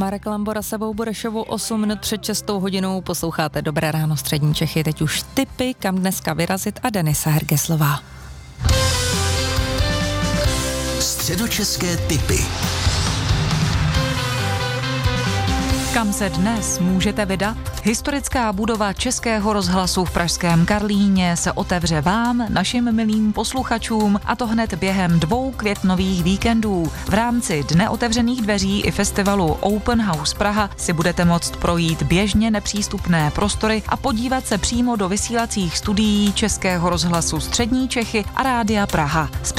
Marek Lambora, Sebou Burešovou, 8 minut před 6 hodinou. Posloucháte Dobré ráno střední Čechy. Teď už tipy, kam dneska vyrazit a Denisa Hergeslová. Středočeské tipy. Kam se dnes můžete vydat? Historická budova Českého rozhlasu v pražském Karlíně se otevře vám, našim milým posluchačům, a to hned během 2 květnových víkendů. V rámci Dne otevřených dveří i festivalu Open House Praha si budete moct projít běžně nepřístupné prostory a podívat se přímo do vysílacích studií Českého rozhlasu střední Čechy a Rádia Praha.